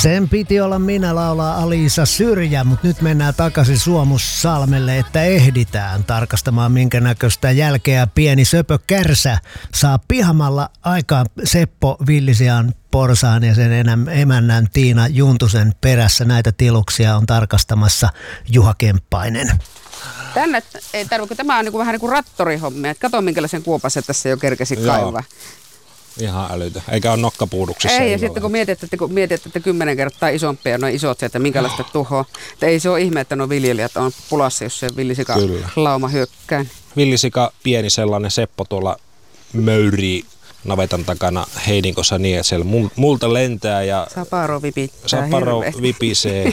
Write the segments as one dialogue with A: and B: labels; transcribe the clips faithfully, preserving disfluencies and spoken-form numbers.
A: Sen piti olla minä, laulaa Alisa Syrjä, mutta nyt mennään takaisin Suomussalmelle, että ehditään tarkastamaan minkä näköistä jälkeä pieni söpö kärsä saa pihamalla aikaan Seppo Villisian Porsaan ja sen emännän Tiina Juntusen perässä. Näitä tiluksia on tarkastamassa Juha Kemppainen.
B: Tänne ei tarvitse, tämä on niin kuin, vähän niin kuin rattorihommia. Kato minkälaisen kuopassa tässä jo kerkesi kaivaa.
C: Ihan älytä. Eikä ole nokkapuuduksessa.
B: Ei, ja sitten kun mietit, että, kun mietit, että kymmenen kertaa isompia noin isot, että minkälaista tuhoa. Että ei se ole ihme, että nuo viljelijät on pulassa, jos se villisika Kyllä. lauma hyökkää.
C: Villisika, pieni sellainen Seppo tuolla möyrii navetan takana heidinkossa niin, että siellä multa lentää ja
B: Saparo vipittää
C: Saparo vipisee.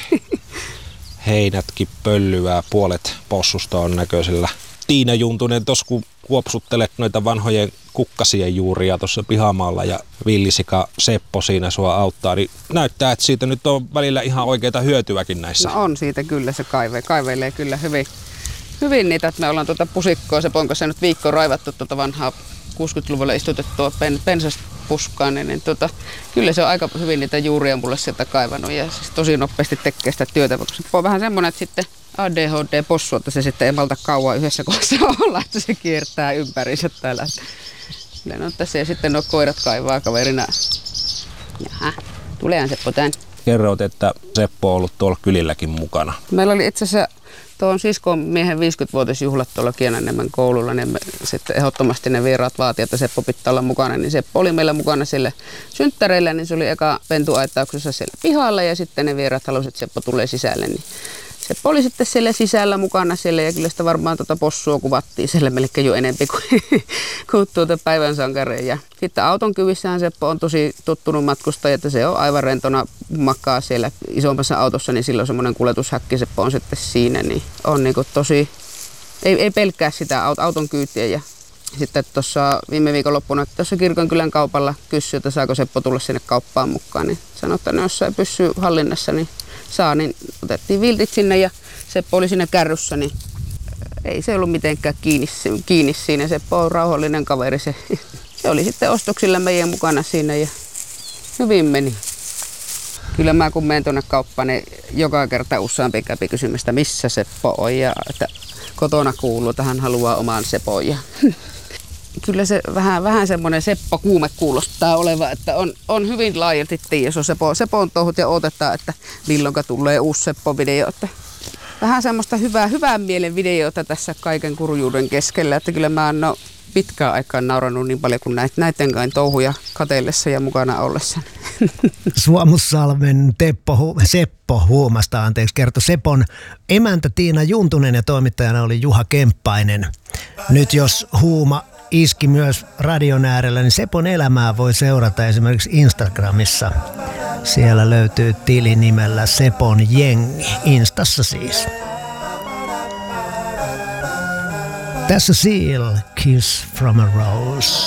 C: Heinätkin pöllyää, puolet possusta on näköisellä. Tiina Juntunen, tuossa kun kuopsuttelet noita vanhojen kukkasien juuria tuossa pihamaalla ja villisika Seppo siinä sua auttaa, niin näyttää, että siitä nyt on välillä ihan oikeita hyötyäkin näissä.
B: No on siitä kyllä, se kaive, kaiveilee kyllä hyvin, hyvin niitä, että me ollaan tuota pusikkoa Sepon kanssa nyt viikko raivattu tuota vanhaa kuusikymmentäluvulla istutettua pen, pensaspuskaan, niin, niin tuota, kyllä se on aika hyvin niitä juuria mulle sieltä kaivannut ja siis tosi nopeasti tekee sitä työtä, koska se on vähän semmoinen, että sitten A D H D-possu, että se sitten ei malta kauan yhdessä kohdassa olla, että se kiertää ympäriinsä täällä. No tässä ja sitten nuo koirat kaivaa kaverina. Jaha, tuleehan Seppo tän.
C: Kerroit, että Seppo on ollut tuolla kylilläkin mukana.
B: Meillä oli itse asiassa tuon siskon miehen viisikymmenvuotisjuhlat tuolla Kienanniemen koululla, niin me sitten ehdottomasti ne vieraat vaati, että Seppo pitää olla mukana. Niin Seppo oli meillä mukana sille synttäreillä, niin se oli eka pentuaittauksessa siellä pihalla ja sitten ne vieraat halusivat, että Seppo tulee sisälle. Niin Seppo oli sitten siellä sisällä mukana siellä ja kyllä sitä varmaan tuota possua kuvattiin siellä melkein jo enempi kuin, kuin tuota päivän sankareen. Ja sitten auton kyvissähän Seppo on tosi tottunut matkustaja, että se on aivan rentona makaa siellä isommassa autossa, niin silloin semmoinen kuljetushäkki Seppo on sitten siinä, niin on niin kuin tosi, ei, ei pelkkää sitä auton kyytiä. Ja sitten tuossa viime viikonloppuna tuossa Kirkonkylän kaupalla kysyi, että saako Seppo tulla sinne kauppaan mukaan, niin sanoi, että jos ei pysy hallinnassa, niin saa, niin otettiin viltit sinne ja Seppo oli siinä kärryssä, niin ei se ollut mitenkään kiinni, kiinni siinä. Seppo on rauhallinen kaveri. Se, se oli sitten ostoksilla meidän mukana siinä ja hyvin meni. Kyllä mä kun menen tuonne kauppaan, niin joka kerta useampi käpi kysymästä, missä Seppo on ja että kotona kuuluu, että hän haluaa oman Sepon. Ja kyllä se vähän, vähän semmoinen Seppo-kuume kuulostaa oleva, että on, on hyvin laajalti tieso Seppo, Sepon touhut ja odotetaan, että milloinka tulee uusi Seppo-video. Että vähän semmoista hyvää, hyvän mielen videota tässä kaiken kurjuuden keskellä, että kyllä mä en ole pitkään aikaan naurannut niin paljon kuin näitä, näiden kai touhuja kateellessa ja mukana ollessa.
A: Suomussalmen Teppo, Seppo huomasta, anteeksi, kertoi Sepon emäntä Tiina Juntunen ja toimittajana oli Juha Kemppainen. Nyt jos huuma iski myös radion äärellä, niin Sepon elämää voi seurata esimerkiksi Instagramissa. Siellä löytyy tili nimellä Sepon jengi, Instassa siis. Tässä Seal, Kiss from a Rose.